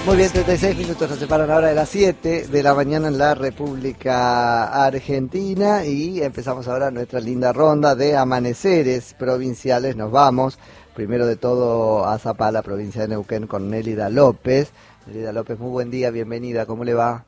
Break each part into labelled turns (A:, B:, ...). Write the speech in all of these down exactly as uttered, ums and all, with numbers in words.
A: Muy bien, treinta y seis minutos nos separan ahora de las siete de la mañana en la República Argentina y empezamos ahora nuestra linda ronda de amaneceres provinciales. Nos vamos, primero de todo a Zapala, provincia de Neuquén, con Nélida López. Nélida López, muy buen día, bienvenida, ¿cómo le va?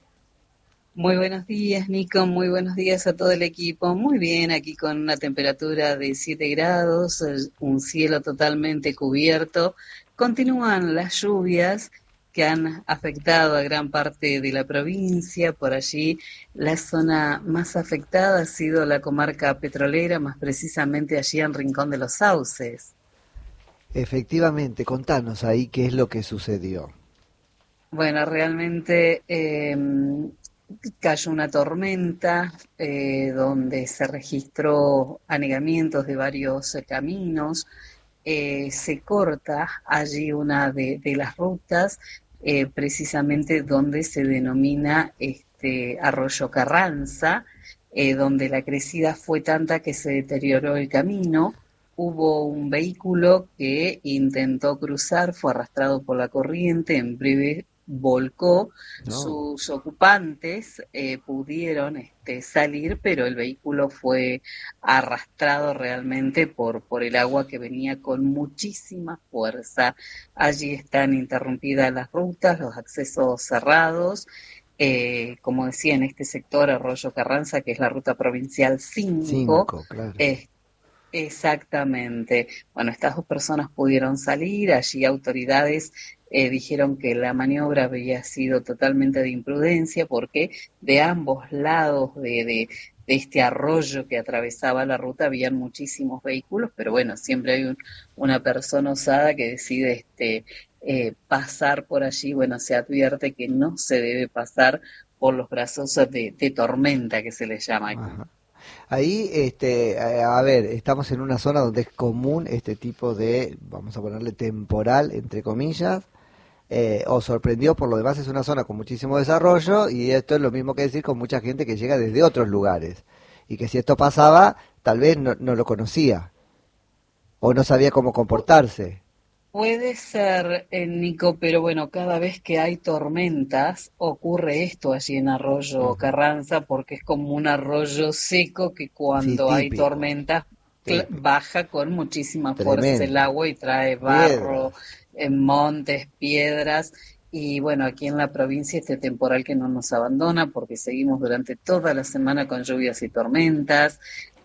B: Muy buenos días, Nico, muy buenos días a todo el equipo. Muy bien, aquí con una temperatura de siete grados, un cielo totalmente cubierto. Continúan las lluvias que han afectado a gran parte de la provincia. Por allí la zona más afectada ha sido la comarca petrolera, más precisamente allí en Rincón de los Sauces.
A: Efectivamente, contanos ahí qué es lo que sucedió.
B: Bueno, realmente eh, cayó una tormenta eh, donde se registró anegamientos de varios eh, caminos. Eh, se corta allí una de, de las rutas, eh, precisamente donde se denomina este Arroyo Carranza, eh, donde la crecida fue tanta que se deterioró el camino. Hubo un vehículo que intentó cruzar, fue arrastrado por la corriente, en breve volcó.
A: No,
B: Sus ocupantes eh, pudieron este, salir, pero el vehículo fue arrastrado realmente por, por el agua que venía con muchísima fuerza. Allí están interrumpidas las rutas, los accesos cerrados. Eh, como decía, en este sector, Arroyo Carranza, que es la ruta provincial cinco,
A: cinco, claro.
B: eh, exactamente. Bueno, estas dos personas pudieron salir, allí autoridades eh, dijeron que la maniobra había sido totalmente de imprudencia porque de ambos lados de, de, de este arroyo que atravesaba la ruta habían muchísimos vehículos, pero bueno, siempre hay un, una persona osada que decide este, eh, pasar por allí. Bueno, se advierte que no se debe pasar por los brazos de, de tormenta, que se les llama aquí.
A: Ajá. Ahí, este, a a ver, estamos en una zona donde es común este tipo de, vamos a ponerle temporal, entre comillas, eh, o sorprendió, por lo demás es una zona con muchísimo desarrollo y esto es lo mismo que decir con mucha gente que llega desde otros lugares y que si esto pasaba, tal vez no, no lo conocía o no sabía cómo comportarse.
B: Puede ser, eh, Nico, pero bueno, cada vez que hay tormentas ocurre esto allí en Arroyo
A: Ujú.
B: Carranza, porque es como un arroyo seco que
A: Sí,
B: cuando hay
A: típico,
B: tormentas cl-
A: típico,
B: baja con muchísima fuerza el
A: tremendo.
B: agua y trae barro,
A: Piedras.
B: eh, montes, piedras. Y bueno, aquí en la provincia este temporal que no nos abandona porque seguimos durante toda la semana con lluvias y tormentas.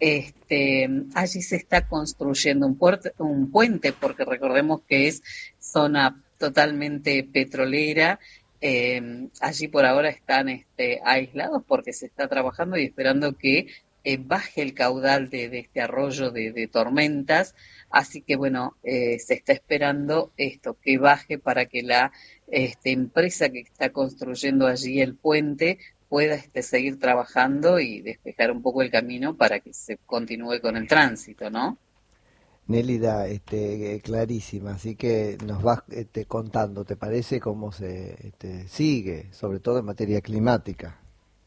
B: Este, allí se está construyendo un, puerto, un puente, porque recordemos que es zona totalmente petrolera. Eh, allí por ahora están este, aislados porque se está trabajando y esperando que eh, baje el caudal de, de este arroyo de, de tormentas. Así que bueno, eh, se está esperando esto, que baje para que la este, empresa que está construyendo allí el puente pueda este, seguir trabajando y despejar un poco el camino para que se continúe con el tránsito, ¿no?
A: Nélida, este, eh, clarísima, así que nos vas este, contando, ¿te parece cómo se este, sigue, sobre todo en materia climática?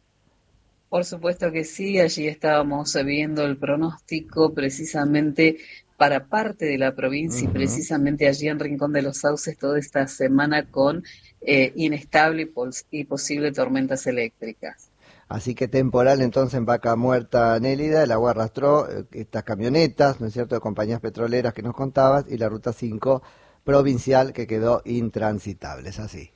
B: Por supuesto que sí, allí estábamos viendo el pronóstico precisamente para parte de la provincia y
A: Ujú.
B: precisamente allí en Rincón de los Sauces toda esta semana con eh, inestable y, pos y posible tormentas eléctricas.
A: Así que temporal entonces en Vaca Muerta, Nélida, el agua arrastró eh, estas camionetas, ¿no es cierto?, de compañías petroleras que nos contabas y la ruta cinco provincial que quedó intransitable, es así.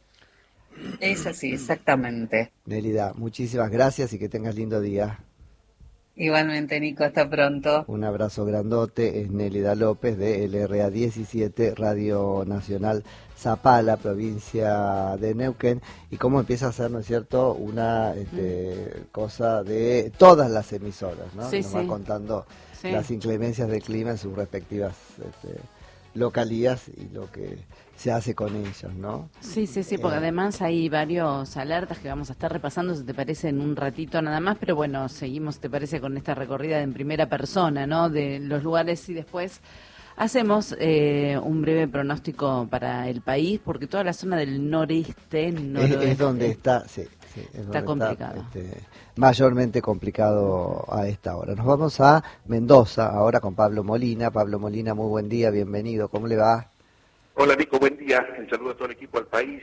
B: Es así, exactamente.
A: Nélida, muchísimas gracias y que tengas lindo día.
B: Igualmente, Nico, hasta pronto.
A: Un abrazo grandote, es Nélida López de L R A diecisiete, Radio Nacional Zapala, provincia de Neuquén, y cómo empieza a ser, ¿no es cierto?, una este, cosa de todas las emisoras, ¿no? Que
C: Sí,
A: nos va
C: sí,
A: contando
C: sí.
A: las inclemencias del clima en sus respectivas este, localías y lo que se hace con ellos, ¿no?
C: Sí, sí, sí, porque
A: Eh,
C: además hay varios alertas que vamos a estar repasando, si te parece, en un ratito nada más, pero bueno, seguimos, te parece, con esta recorrida en primera persona, ¿no? De los lugares y después hacemos eh, un breve pronóstico para el país, porque toda la zona del noreste,
A: es, es donde
C: noroeste,
A: está, sí, sí, es
C: está
A: donde está
C: complicado.
A: este, mayormente complicado a esta hora. Nos vamos a Mendoza ahora con Pablo Molina. Pablo Molina, muy buen día, bienvenido, ¿cómo le va?
D: Hola Nico, buen día. El saludo a todo el equipo, al país.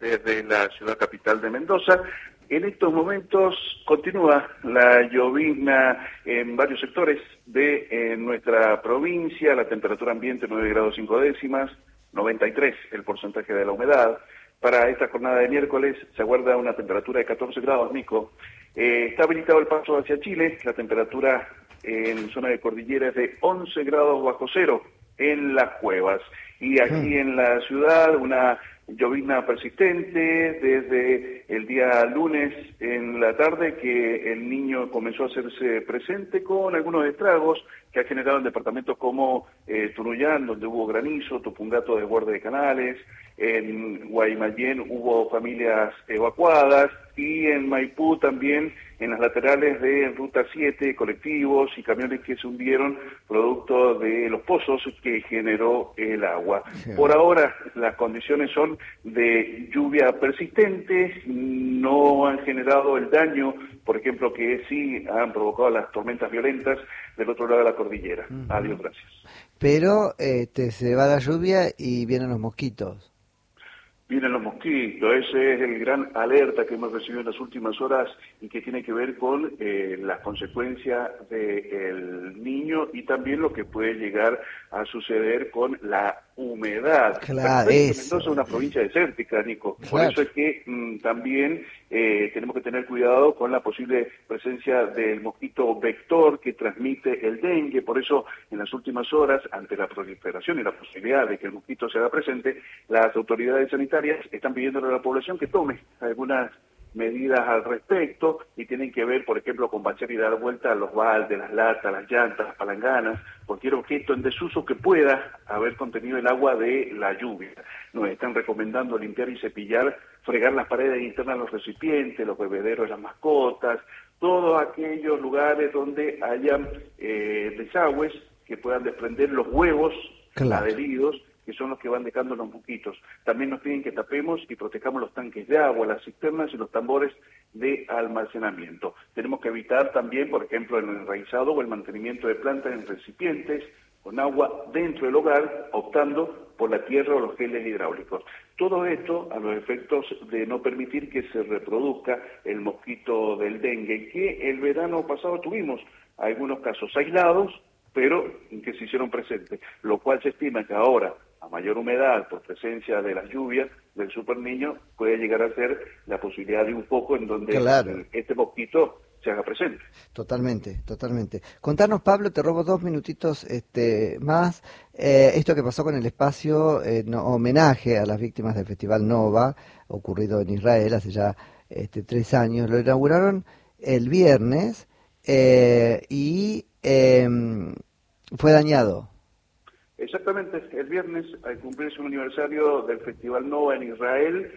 D: desde la ciudad capital de Mendoza. En estos momentos continúa la llovizna en varios sectores de eh, nuestra provincia, la temperatura ambiente nueve grados cinco décimas, noventa y tres el porcentaje de la humedad. Para esta jornada de miércoles se aguarda una temperatura de catorce grados, Nico. Eh, está habilitado el paso hacia Chile, la temperatura en zona de cordillera es de once grados bajo cero en las cuevas. Y aquí en la ciudad una llovizna persistente desde el día lunes en la tarde, que el niño comenzó a hacerse presente con algunos estragos que ha generado en departamentos como eh, Tunuyán, donde hubo granizo, Tupungato, desborde de canales, en Guaymallén hubo familias evacuadas, y en Maipú también en las laterales de Ruta siete, colectivos y camiones que se hundieron producto de los pozos que generó el agua. Sí. Por ahora las condiciones son de lluvia persistente, no han generado el daño, por ejemplo, que sí han provocado las tormentas violentas del otro lado de la cordillera. Uh-huh. Adiós, gracias.
A: Pero este, se va la lluvia y vienen los mosquitos.
D: Vienen los mosquitos, ese es el gran alerta que hemos recibido en las últimas horas y que tiene que ver con eh, las consecuencias del niño y también lo que puede llegar a suceder con la humedad.
A: Claro,
D: Mendoza es una provincia desértica, Nico. Claro. Por eso es que mmm, también eh, tenemos que tener cuidado con la posible presencia del mosquito vector que transmite el dengue. Por eso, en las últimas horas, ante la proliferación y la posibilidad de que el mosquito se haga presente, las autoridades sanitarias están pidiéndole a la población que tome algunas medidas al respecto, y tienen que ver, por ejemplo, con bachar y dar vuelta a los baldes, las latas, las llantas, las palanganas, cualquier objeto en desuso que pueda haber contenido el agua de la lluvia. Nos están recomendando limpiar y cepillar, fregar las paredes internas de los recipientes, los bebederos de las mascotas, todos aquellos lugares donde hayan eh, desagües que puedan desprender los huevos claro. adheridos, que son los que van dejando los mosquitos. También nos piden que tapemos y protejamos los tanques de agua, las cisternas y los tambores de almacenamiento. Tenemos que evitar también, por ejemplo, el enraizado o el mantenimiento de plantas en recipientes con agua dentro del hogar, optando por la tierra o los geles hidráulicos. Todo esto a los efectos de no permitir que se reproduzca el mosquito del dengue, que el verano pasado tuvimos algunos casos aislados, pero que se hicieron presentes, lo cual se estima que ahora, a mayor humedad por presencia de las lluvias del superniño, puede llegar a ser la posibilidad de un foco en donde claro. este mosquito se haga presente.
A: Totalmente, totalmente. Contanos, Pablo, te robo dos minutitos este, más, eh, esto que pasó con el espacio en eh, homenaje a las víctimas del Festival Nova, ocurrido en Israel hace ya este, tres años, lo inauguraron el viernes eh, y eh, fue dañado.
D: Exactamente, el viernes, al cumplirse un aniversario del Festival Nova en Israel,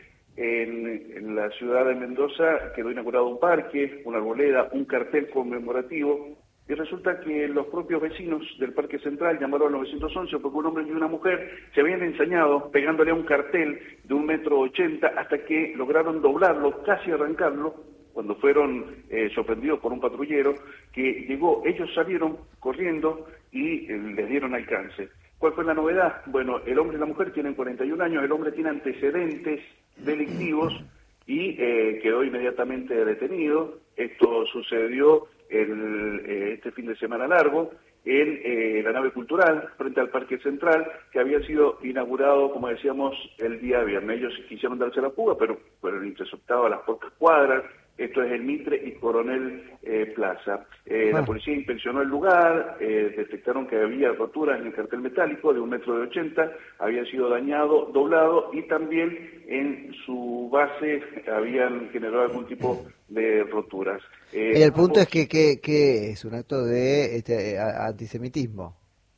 D: en, en la ciudad de Mendoza, quedó inaugurado un parque, una arboleda, un cartel conmemorativo, y resulta que los propios vecinos del Parque Central llamaron al nueve once porque un hombre y una mujer se habían ensañado pegándole a un cartel de un metro ochenta hasta que lograron doblarlo, casi arrancarlo, cuando fueron eh, sorprendidos por un patrullero que llegó. Ellos salieron corriendo y eh, les dieron alcance. ¿Cuál fue la novedad? Bueno, el hombre y la mujer tienen cuarenta y un años, el hombre tiene antecedentes delictivos y eh, quedó inmediatamente detenido. Esto sucedió el, eh, este fin de semana largo en eh, la nave cultural frente al Parque Central, que había sido inaugurado, como decíamos, el día viernes. Ellos quisieron darse la fuga, pero fueron interceptados a las pocas cuadras. Esto es el Mitre y Coronel eh, Plaza. Eh, ah. La policía inspeccionó el lugar, eh, detectaron que había roturas en el cartel metálico de un metro de ochenta, había sido dañado, doblado, y también en su base habían generado algún tipo de roturas.
A: Eh, y el punto es que, que, que es un acto de este, antisemitismo.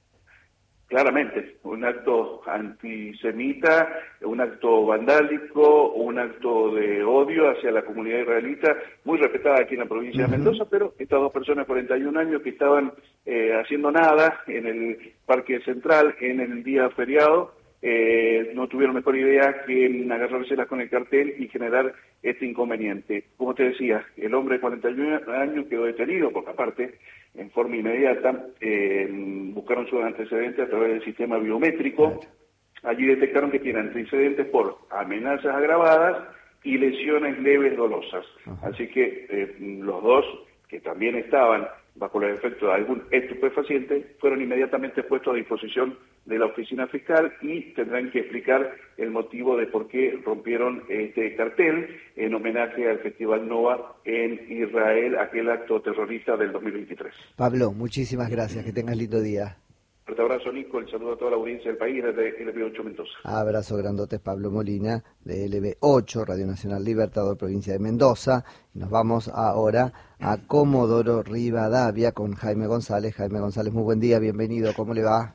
D: Claramente, un acto antisemita, un acto vandálico, un acto de odio hacia la comunidad israelita, muy respetada aquí en la provincia uh-huh. de Mendoza, pero estas dos personas de cuarenta y un años que estaban eh, haciendo nada en el Parque Central en el día feriado, eh, no tuvieron mejor idea que agarrárselas con el cartel y generar este inconveniente. Como te decía, el hombre de cuarenta y un años quedó detenido, porque aparte, en forma inmediata, eh, buscaron sus antecedentes a través del sistema biométrico, allí detectaron que tiene antecedentes por amenazas agravadas y lesiones leves dolosas. Ajá. Así que eh, los dos, que también estaban bajo los efectos de algún estupefaciente, fueron inmediatamente puestos a disposición de la oficina fiscal y tendrán que explicar el motivo de por qué rompieron este cartel en homenaje al Festival Nova en Israel, aquel acto terrorista del dos mil veintitrés.
A: Pablo, muchísimas gracias, que tengas lindo día.
D: Un fuerte abrazo, Nico, el saludo a toda la audiencia del país desde L B ocho Mendoza.
A: Abrazo grandote, Pablo Molina, de L B ocho, Radio Nacional Libertador, provincia de Mendoza. Y nos vamos ahora a Comodoro Rivadavia con Jaime González. Jaime González, muy buen día, bienvenido, ¿cómo le va?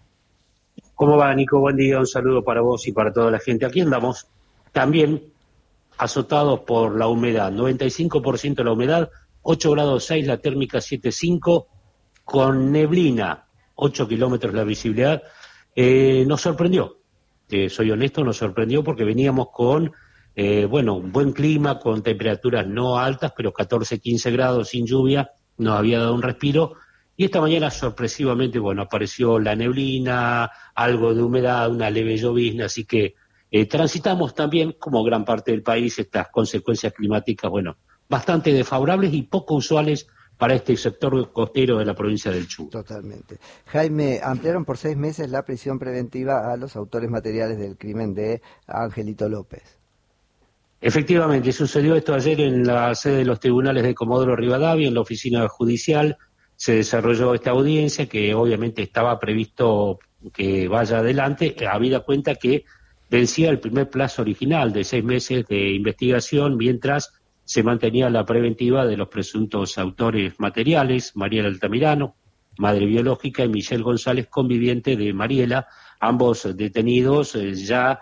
E: ¿Cómo va, Nico? Buen día, un saludo para vos y para toda la gente. Aquí andamos, también azotados por la humedad, noventa y cinco por ciento la humedad, ocho grados seis, la térmica siete punto cinco, con neblina, ocho kilómetros la visibilidad. Eh, nos sorprendió, eh, soy honesto, nos sorprendió porque veníamos con, eh, bueno, un buen clima, con temperaturas no altas, pero catorce, quince grados sin lluvia, nos había dado un respiro. Y esta mañana, sorpresivamente, bueno, apareció la neblina, algo de humedad, una leve llovizna, así que eh, transitamos también, como gran parte del país, estas consecuencias climáticas, bueno, bastante desfavorables y poco usuales para este sector costero de la provincia del Chubut.
A: Totalmente. Jaime, ampliaron por seis meses la prisión preventiva a los autores materiales del crimen de Angelito López.
E: Efectivamente, sucedió esto ayer en la sede de los tribunales de Comodoro Rivadavia, en la oficina judicial. Se desarrolló esta audiencia que obviamente estaba previsto que vaya adelante, habida cuenta que vencía el primer plazo original de seis meses de investigación, mientras se mantenía la preventiva de los presuntos autores materiales, Mariela Altamirano, madre biológica, y Michelle González, conviviente de Mariela, ambos detenidos eh, ya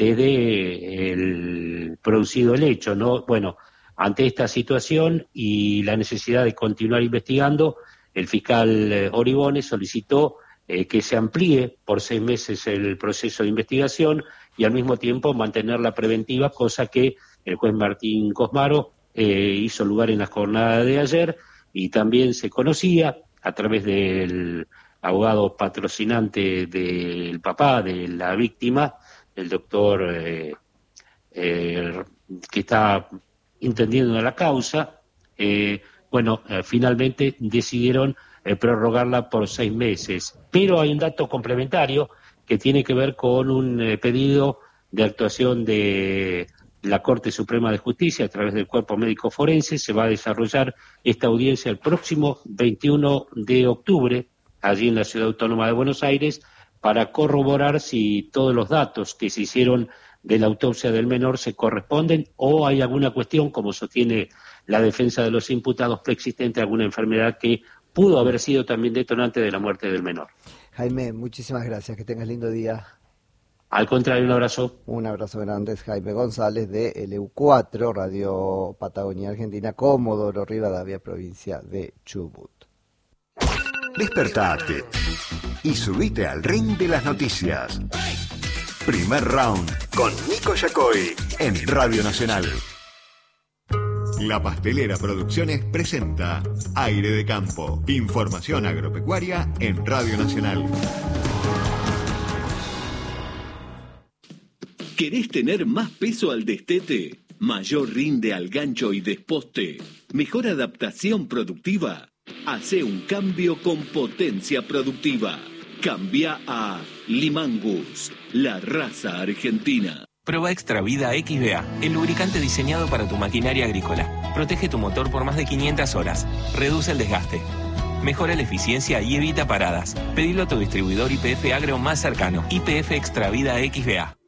E: desde el producido el hecho, ¿no? Bueno, ante esta situación y la necesidad de continuar investigando, el fiscal eh, Oribones solicitó eh, que se amplíe por seis meses el proceso de investigación y al mismo tiempo mantener la preventiva, cosa que el juez Martín Cosmaro eh, hizo lugar en la jornada de ayer, y también se conocía a través del abogado patrocinante del papá de la víctima, el doctor eh, eh, que está entendiendo la causa, eh, bueno, eh, finalmente decidieron eh, prorrogarla por seis meses. Pero hay un dato complementario que tiene que ver con un eh, pedido de actuación de la Corte Suprema de Justicia a través del Cuerpo Médico Forense. Se va a desarrollar esta audiencia el próximo veintiuno de octubre, allí en la Ciudad Autónoma de Buenos Aires, para corroborar si todos los datos que se hicieron de la autopsia del menor se corresponden o hay alguna cuestión, como sostiene la defensa de los imputados, preexistente a alguna enfermedad que pudo haber sido también detonante de la muerte del menor.
A: Jaime, muchísimas gracias, que tengas lindo día.
E: Al contrario, un abrazo.
A: Un abrazo grande, es Jaime González de L U cuatro, Radio Patagonia Argentina, Comodoro Rivadavia, provincia de Chubut.
F: Despertate y subite al ring de las noticias. Primer round con Nico Yacoy en Radio Nacional. La Pastelera Producciones presenta Aire de Campo. Información agropecuaria en Radio Nacional.
G: ¿Querés tener más peso al destete? ¿Mayor rinde al gancho y desposte? ¿Mejor adaptación productiva? Hace un cambio con potencia productiva. Cambia a Limangus, la raza argentina.
H: Prueba Extra Vida X B A, el lubricante diseñado para tu maquinaria agrícola. Protege tu motor por más de quinientas horas. Reduce el desgaste. Mejora la eficiencia y evita paradas. Pedilo a tu distribuidor Y P F Agro más cercano. Y P F Extra Vida X B A.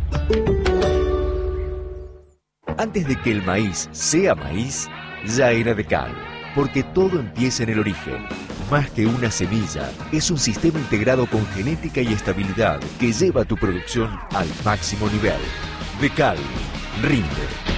F: Antes de que el maíz sea maíz, ya era de cal. Porque todo empieza en el origen. Más que una semilla, es un sistema integrado con genética y estabilidad que lleva tu producción al máximo nivel. De cal, rinde.